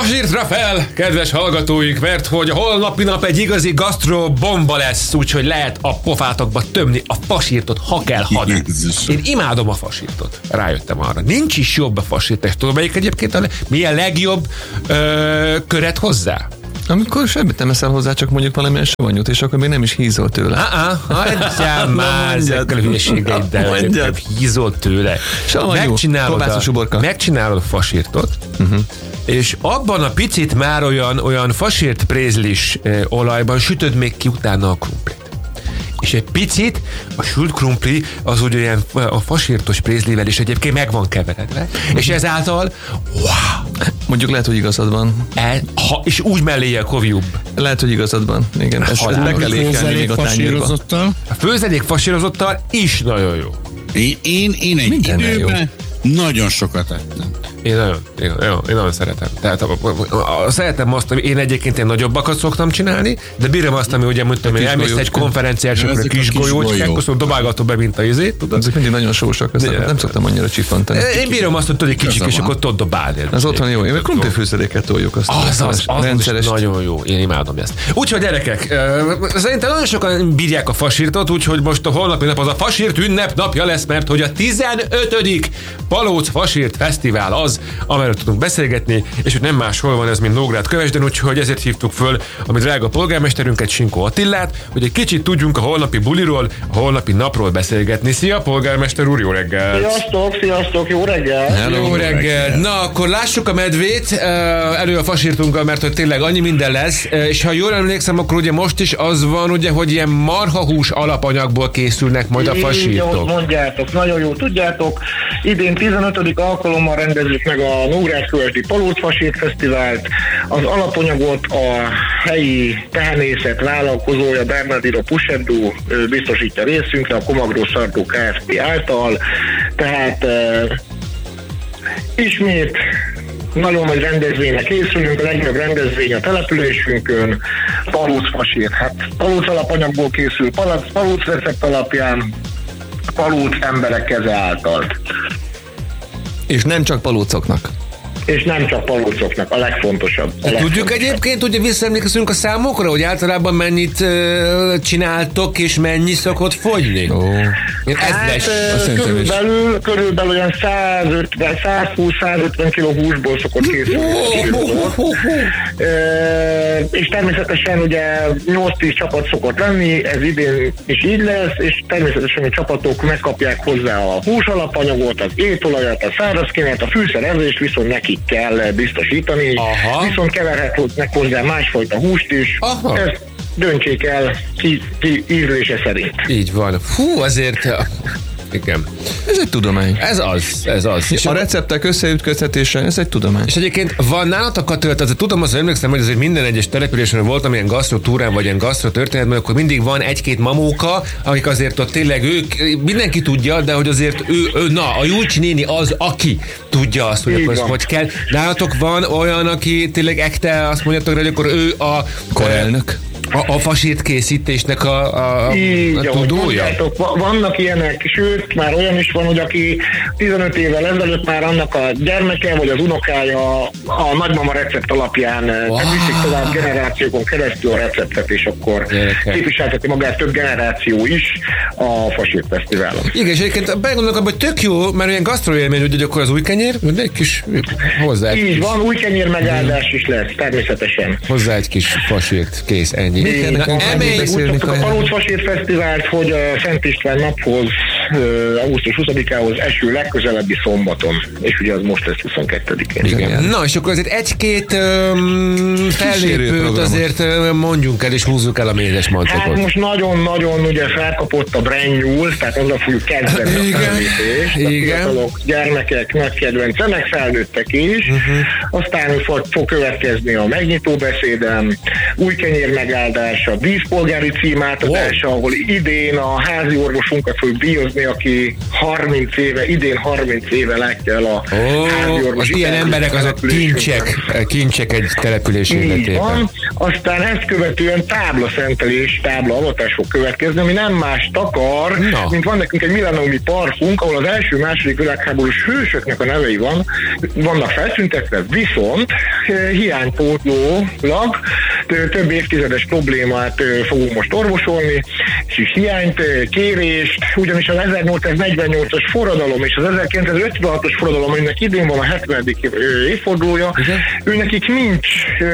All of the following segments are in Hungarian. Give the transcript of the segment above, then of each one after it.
Fasírtra fel, kedves hallgatóink, mert hogy a holnapi nap egy igazi gasztrobomba lesz, úgyhogy lehet a pofátokba tömni a fasírtot, ha kell, ha nem. Én imádom a fasírtot. Rájöttem arra. Nincs is jobb a fasírt. Tudom, melyik egyébként milyen legjobb köret hozzá? Amikor semmit nem eszel hozzá, csak mondjuk valamilyen savanyút, és akkor még nem is hízol tőle. Hagyjál már ezekkel a hülyeségeiddel, nem hízol tőle. Savanyú, kolbászos uborka. Megcsinálod a fasírtot, és abban a picit már olyan fasírt prézlis olajban sütöd még ki utána a krumplit. És egy picit a sült krumpli az úgy olyan a fasírtos prézlivel is egyébként meg van keveredve, és ezáltal Mondjuk lehet, hogy igazad van. És úgy melléje a koviub. Lehet, hogy igazad van. Igen, ezt be kell ékelni még a tányérba. A főzelék fasírozottal is nagyon jó. Én egy időben nagyon sokat ettem. Én nagyon szeretem. Tehát szeretem azt, én egyébként én nagyobbakat szoktam csinálni, de bírom azt, ami ugye mondtam, hogy elmész egy konferenciásokra kis golyócskák, azt dobálgatod be, mint a izét, tudod? Ezek mindig nagyon sósak, nem szoktam annyira csiffantani. Én bírom azt, hogy tudod, kicsik, és akkor tudod dobálni. Az otthon jó. Én krumplifűszeréket toljuk azt. Az nagyon jó. Én imádom ezt. Úgyhogy gyerekek, szerintem nagyon sokan bírják a fasírtot, úgyhogy most a holnapi nap az a fasírt ünnep napja lesz, mert hogy a 15. Palóc Fasírt Fesztivál az, amelyről tudunk beszélgetni, és hogy nem máshol van ez, mint Nógrád Kövesden, úgyhogy ezért hívtuk föl a mi drága polgármesterünket, Sinkó Attillát, hogy egy kicsit tudjunk a holnapi buliról, a holnapi napról beszélgetni. Szia, polgármester úr, jó reggelt! Sziasztok, jó reggelt! Jó reggelt! Na, akkor lássuk a medvét elő a fasírtunkkal, mert hogy tényleg annyi minden lesz, és ha jól emlékszem, akkor ugye most is az van, ugye, hogy ilyen marhahús alapanyagból készülnek majd a fasírtok. Így, mondjátok, nagyon jó, tudjátok, idén 15. alkalommal rendezzük meg a Nógrád-Kövesdi Palóc Fasírt Fesztivált. Az alapanyagot a helyi tehenészet vállalkozója Bernardino Puseddu biztosítja részünkre, a Komagro Sartó Kft. Által. Tehát ismét nagyon nagy rendezvényre készülünk, a legnagyobb rendezvény a településünkön, Palóc Fasírt. Hát palóc alapanyagból készül, palóc recept alapján, palóc emberek keze által. És nem csak palócoknak. És nem csak palócoknak, a legfontosabb. Tudjuk egyébként, ugye visszaemlékezünk a számokra, hogy általában mennyit csináltok, és mennyi szokott fogyni? Körülbelül olyan 120-150 kg húsból szokott készülni. És természetesen ugye 8-10 csapat szokott lenni, ez idén is így lesz, és természetesen a csapatok megkapják hozzá a hús alapanyagot, az étolajat, a szárazkénet, a fűszerezést viszont nekik kell biztosítani, viszont keverhetnek hozzá másfajta húst is. Ezt döntsék el ki ízlése szerint. Így van. Azért... Igen. Ez egy tudomány. Ez az. És a receptek összeütköztetése, ez egy tudomány. És egyébként van nálatok a azért tudom, azt emlékszem, hogy azért minden egyes településen voltam ilyen gasztrotúrán, vagy ilyen gasztrotörténetben, akkor mindig van egy-két mamóka, akik azért ott tényleg mindenki tudja, de hogy azért a Júlcsi néni az, aki tudja azt, hogy akkor hogy kell. Nálatok van olyan, aki tényleg ekte, azt mondjátok, hogy akkor ő a korelnök. A fasírt készítésnek a tudója? Vannak ilyenek, sőt, már olyan is van, hogy aki 15 évvel ezelőtt már annak a gyermeke vagy az unokája a nagymama recept alapján viszik tovább generációkon keresztül a receptet, és akkor képviselteti magát több generáció is a Fasírt Fesztiválon. Igen, és egyébként begondolok abban, hogy tök jó, mert olyan gasztroélmény, hogy akkor az új kenyér, de egy kis hozzá. Így van, új kenyér megáldás is lesz, természetesen. Hozzá egy kis fasírt, kész, ennyi. Úgy a Palóc Fasírt Fesztivált, hogy a Szent István naphoz, augusztus 20-ához eső legközelebbi szombaton, és ugye az most lesz 22-én. Igen. Na, és akkor azért egy-két fellépőt azért mondjunk el, és húzzuk el a mézes mancokot. Hát most nagyon-nagyon ugye felkapott a brand new, tehát azzal fogjuk kezdeni a fellépést. A fiatalok, gyermekek, nagy kedvence, meg felnőttek is. Aztán fog következni a megnyitó beszédem, új kenyér megáldása, díszpolgári cím átadása, ahol idén a házi orvosunkat fogjuk díjazni, aki 30 éve látja el a házi orvos. Az ilyen emberek azok kincsek egy település életében. Aztán ezt követően táblaszentelés, táblaavatás fog következni, ami nem más akar, mint van nekünk egy millenniumi parkunk, ahol az első-második világháborús hősöknek a nevei vannak felszüntetve, viszont hiánypótlólag több évtizedes problémát fogunk most orvosolni, és hiányt, kérést, ugyanis az 1848-as forradalom és az 1956-os forradalom, aminek idén van a 70. évfordulója, őnekik nincs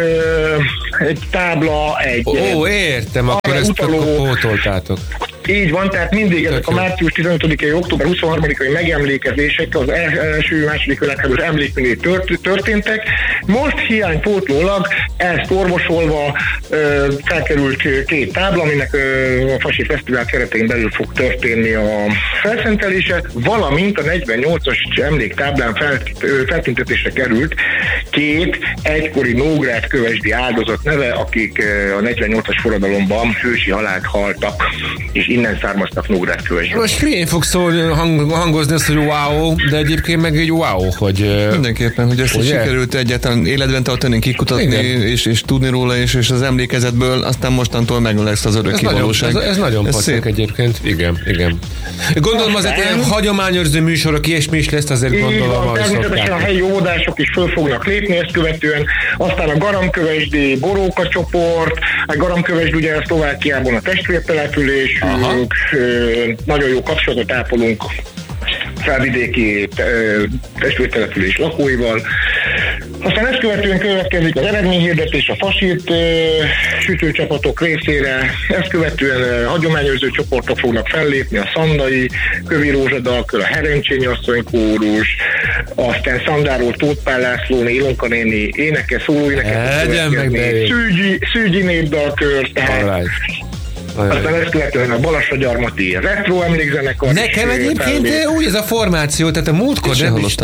egy tábla, egy... értem, akkor ezt pótoltátok. Így van, tehát mindig ezek a március 15-i, október 23-ai megemlékezések az első-második világháborús emlékműnél történtek. Most hiánypótlólag ezt orvosolva felkerült 2 tábla, aminek a Fasi Fesztivál keretein belül fog történni a felszentelése, valamint a 48-as emléktáblán feltüntetésre került 2 egykori nógrádkövesdi áldozat neve, akik a 48-as forradalomban hősi halált haltak, és innen származtak Nógrádkövesdről. Most hülyén fog szólni, hangozni azt, hogy wow, de egyébként meg egy wow, hogy... Mindenképpen, hogy ezt sikerült egyáltalán életben tartani, kikutatni, és tudni róla, és az emlékezetből, aztán mostantól meg lesz az örökké valóság. Ez nagyon pacek egyébként, igen. Gondolom azért ilyen hagyományőrző műsorok, ilyesmi is lesz, azért gondolom. Természetesen a helyi óvodások is föl fognak lépni ezt követően, aztán a Garamkövesdi Boróka csoport, a Garamkövesd ugye a Szlovákiában a testvértelepülés, nagyon jó kapcsolatot ápolunk felvidéki testvértelepülés lakóival. Aztán ezt követően következik az eredményhirdetés a fasírt sütőcsapatok részére, ezt követően hagyományőrző csoportok fognak fellépni, a Szandai, Kövi Rózsadalkör, a Herencsényi asszonykórus, aztán Szandáról Tóth Pál Lászlóné, Ilonka néni énekes, szólóénekes, Szűgyi népdalkör, tehát aztán ezt követően a Balassagyarmati retro emlékzenekar. Nekem egyébként úgy ez a formáció, tehát a múltkor nem is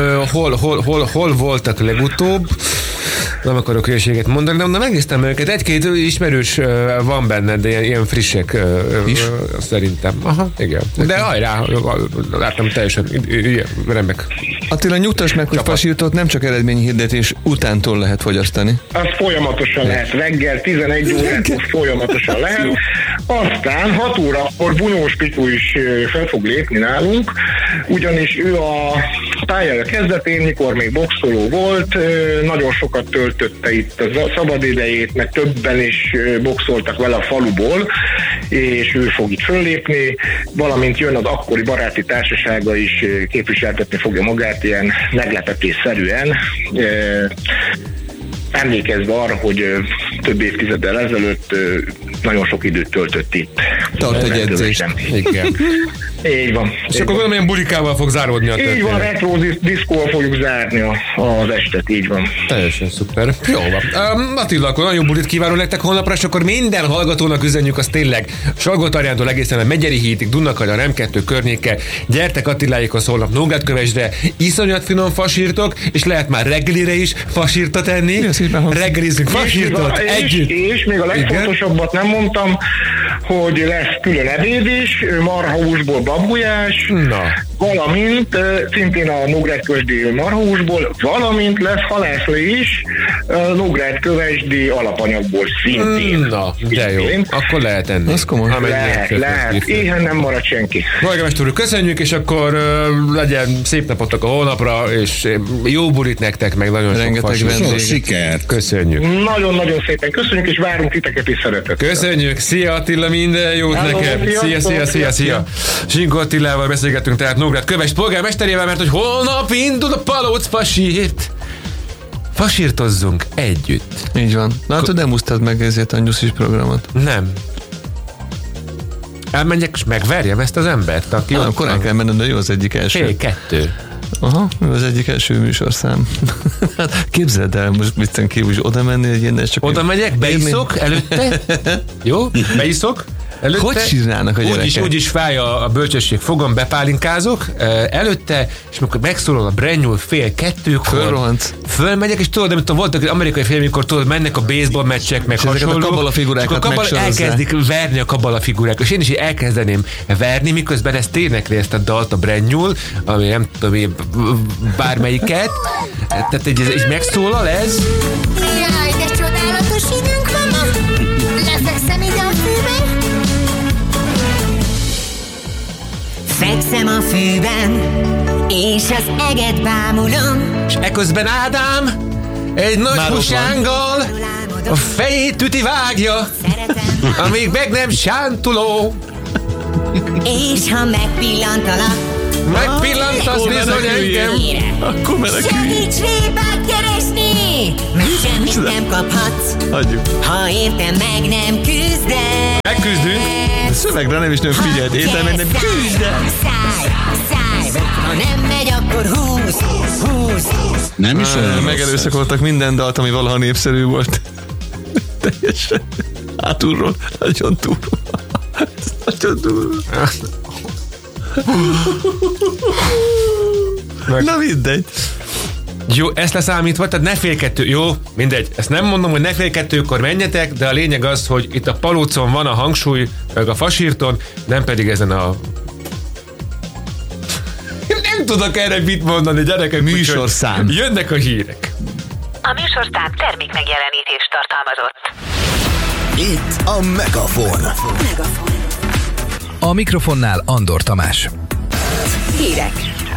hol voltak legutóbb, nem akarok hülyeséget mondani, de megnéztem őket, 1-2 ismerős van benne, de ilyen frissek szerintem. Aha, igen. De hajrá, láttam teljesen remek. Attila, nyugtass meg, hogy fasírtot nem csak eredményhirdetés utántól lehet fogyasztani. Az folyamatosan lehet, reggel 11 órától folyamatosan lehet. Aztán 6 órakor Bunyós Pitu is fel fog lépni nálunk, ugyanis ő a pályája kezdetén, mikor még boxoló volt, nagyon sokat töltötte itt a szabadidejét, meg többen is boxoltak vele a faluból, és ő fog itt föllépni, valamint jön az akkori baráti társasága is képviseltetni fogja magát ilyen meglepetésszerűen, emlékezve arra, hogy több évtizeddel ezelőtt nagyon sok időt töltött itt. Tart egy edzést. Igen. Így van. És akkor gondolom, ilyen bulikával fog záródni a történet. Így van, retro diszkóval fogjuk zárni az estet, így van. Teljesen szuper. Jó van. Attila, akkor nagyon bulit kívánunk nektek holnapra, és akkor minden hallgatónak üzenjük, az tényleg Salgótarjántól egészen a Megyeri hídig, Dunakarja, M2 környéke. Gyertek Attiláékhoz holnap Nógrádkövesdre, iszonyat finom fasírtok, és lehet már reggelire is fasírtot enni. Reggelizünk fasírtot együtt. És még a legfontosabbat nem mondtam, hogy lesz külön ebéd is, marhahúsból babgulyás, valamint szintén a Nógrádkövesdi marhahúsból, valamint lesz halászlé is Nógrádkövesdi alapanyagból szintén. Na, de jó, akkor lehet enni. Az komoly. Lehet. Éhen nem marad senki. Polgármester úr, köszönjük, és akkor legyen szép napotok a holnapra, és jó bulit nektek, meg nagyon rengeteg sok sikert. Köszönjük. Nagyon-nagyon szépen köszönjük, és várunk titeket is szeretettel. Köszönjük, szia Attila, minden jót neked. Szia. Sinkó Attilával beszélgettünk tehát Nógrádkövesd polgármesterével, mert hogy holnap indul a Palóc fasírt. Fasírtozzunk együtt. Így van. Na, nem úsztad meg ezért a nyuszis programot. Nem. Elmenjek és megverjem ezt az embert, aki ott korán kell menned, de jó az egyik első. Fél 2. Aha, az egyik első műsorszám. Hát képzeld el, most viccen kívül is oda menni egy ilyen, csak... Oda megyek, beiszok előtte. Jó? Beiszok. Előtte, hogy csinálnak a gyerekek? Úgy is fáj a bölcsesség fogam, bepálinkázok előtte, és amikor megszólal a Brandnyúl fél 2-kor, fölmegyek, és tudod, amit voltak amerikai film, amikor tudod, mennek a baseball meccsek, meg hasonlók, a kabalafigurákat elkezdik verni a kabalafigurákat, és én is elkezdeném verni, miközben ezt énekli ezt a dalt a Brandnyúl, ami nem tudom, bármelyiket, tehát így megszólal ez. Jaj, de csodálatos időnk van ma! Lefekszem ide a fűben. Fekszem a fűben, és az eget bámulom. És eközben Ádám egy nagy husánggal a fejét tüti vágja, amíg meg nem sántuló. És ha megpillantalak, Megpillantasz bizony engem, Akkor menekülj. segíts répát keresni, mert semmit nem kaphatsz, Hagyjuk. ha értem meg nem küzdesz. megküzdünk. A szövegre nem is nagyon figyeld, értem, meg nem küzdem. Szállj, ha nem megy, akkor húz. Nem is olyan rossz. Megerőszakoltak minden dalt, ami valaha népszerű volt. Teljesen hátulról, nagyon túlról. Nagyon túlról. Na mindegy. Jó, ezt leszámítva, tehát ne fél kettő, jó, mindegy. Ezt nem mondom, hogy ne fél kettőkor menjetek, de a lényeg az, hogy itt a Palócon van a hangsúly, meg a Fasírton, nem pedig ezen a... Nem tudok erre mit mondani, gyerekek. Műsorszám. úgyhogy Jönnek a hírek. A műsorszám termék megjelenítést tartalmazott. Itt a Megafon. A mikrofonnál Andor Tamás. Hírek.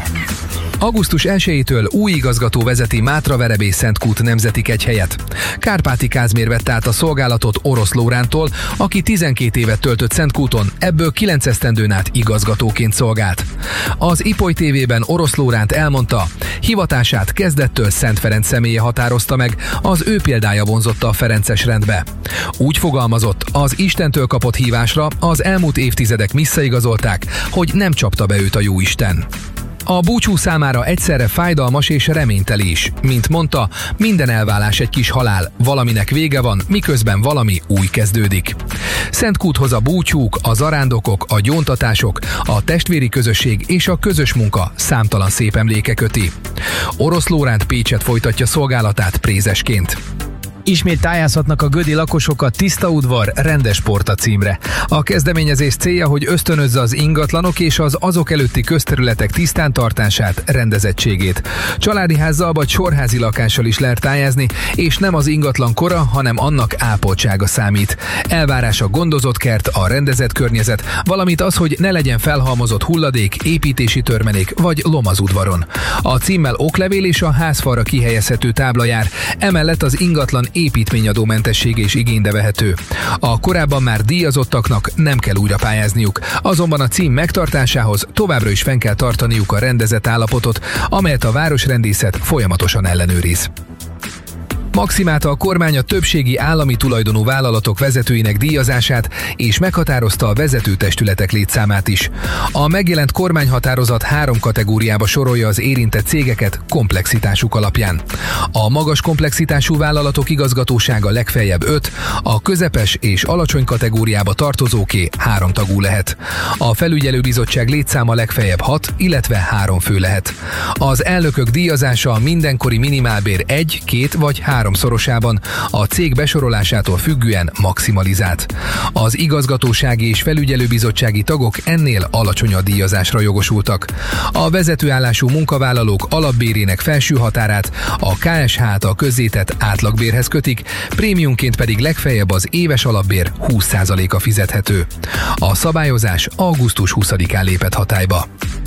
Augusztus 1-től új igazgató vezeti Mátraverebély-Szentkút nemzeti kegyhelyet. Kárpáti Kázmér vette át a szolgálatot Orosz Lórántól, aki 12 évet töltött Szentkúton, ebből 9 esztendőn át igazgatóként szolgált. Az Ipoly TV-ben Orosz Lóránt elmondta, hivatását kezdettől Szent Ferenc személye határozta meg, az ő példája vonzotta a ferences rendbe. Úgy fogalmazott, az Istentől kapott hívásra az elmúlt évtizedek visszaigazolták, hogy nem csapta be őt a Jóisten. A búcsú számára egyszerre fájdalmas és reményteli is. Mint mondta, minden elválás egy kis halál, valaminek vége van, miközben valami új kezdődik. Szentkúthoz a búcsúk, a zarándokok, a gyóntatások, a testvéri közösség és a közös munka számtalan szép emléke köti. Orosz Lóránt Pécset folytatja szolgálatát prézesként. Ismét tájázhatnak a gödi lakosok a Tiszta udvar, rendes sporta címre. A kezdeményezés célja, hogy ösztönözze az ingatlanok és az azok előtti közterületek tisztántartását, rendezettségét. Családi házzal vagy sorházi lakással is lehet tájázni, és nem az ingatlan kora, hanem annak ápoltsága számít. Elvárás a gondozott kert, a rendezett környezet, valamint az, hogy ne legyen felhalmozott hulladék, építési törmelék vagy lom az udvaron. A címmel oklevél és a házfalra kihelyezhető tábla jár, emellett az ingatlan építményadómentessége is igénybe vehető. A korábban már díjazottaknak nem kell újra pályázniuk, azonban a cím megtartásához továbbra is fenn kell tartaniuk a rendezett állapotot, amelyet a városrendészet folyamatosan ellenőriz. Maximálta a kormány a többségi állami tulajdonú vállalatok vezetőinek díjazását, és meghatározta a vezetőtestületek létszámát is. A megjelent kormányhatározat 3 kategóriába sorolja az érintett cégeket komplexitásuk alapján. A magas komplexitású vállalatok igazgatósága legfeljebb 5, a közepes és alacsony kategóriába tartozóké 3 tagú lehet. A felügyelőbizottság létszáma legfeljebb 6, illetve 3 fő lehet. Az elnökök díjazása a mindenkori minimálbér 1, 2 vagy 3-szorosában, a cég besorolásától függően maximalizált. Az igazgatósági és felügyelőbizottsági tagok ennél alacsonyabb díjazásra jogosultak. A vezetőállású munkavállalók alapbérének felső határát a KSH-t a közzétett átlagbérhez kötik, prémiumként pedig legfeljebb az éves alapbér 20%-a fizethető. A szabályozás augusztus 20-án lépett hatályba.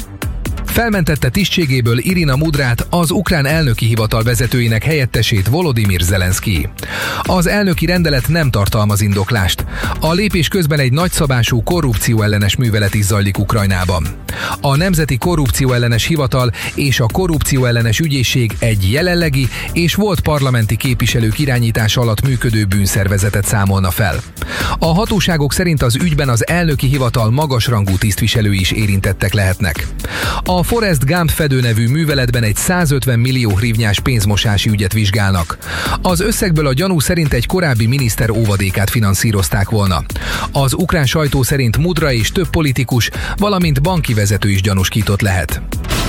Felmentette tisztségéből Irina Mudrát, az ukrán elnöki hivatal vezetőinek helyettesét Volodymyr Zelenszkij. Az elnöki rendelet nem tartalmaz indoklást. A lépés közben egy nagyszabású korrupcióellenes művelet is zajlik Ukrajnában. A Nemzeti Korrupcióellenes Hivatal és a Korrupcióellenes Ügyészség egy jelenlegi és volt parlamenti képviselők irányítása alatt működő bűnszervezetet számolna fel. A hatóságok szerint az ügyben az elnöki hivatal magasrangú tisztviselői is érintettek lehetnek. A Forrest Gump fedő nevű műveletben egy 150 millió hrivnyás pénzmosási ügyet vizsgálnak. Az összegből a gyanú szerint egy korábbi miniszter óvadékát finanszírozták volna. Az ukrán sajtó szerint Mudra és több politikus, valamint banki vezető is gyanúsított lehet.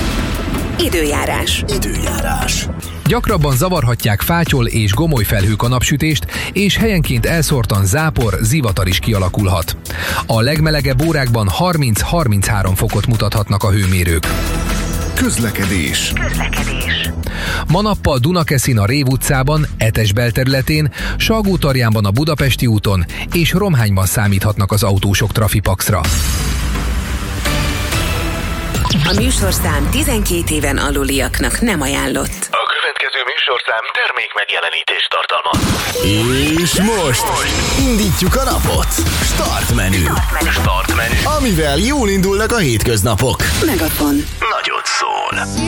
Időjárás. Gyakrabban zavarhatják fátyol és gomoly felhők a napsütést, és helyenként elszórtan zápor, zivatar is kialakulhat. A legmelegebb órákban 30-33 fokot mutathatnak a hőmérők. Közlekedés. Ma nappal Dunakeszin a Rév utcában, Etes belterületén, Salgótarjánban a Budapesti úton és Romhányban számíthatnak az autósok trafipaxra. A műsorszám 12 éven aluliaknak nem ajánlott. A következő műsorszám termék megjelenítés tartalmaz. És most indítjuk a napot. Start menü. Amivel jól indulnak a hétköznapok. Megafon. Nagyot szól.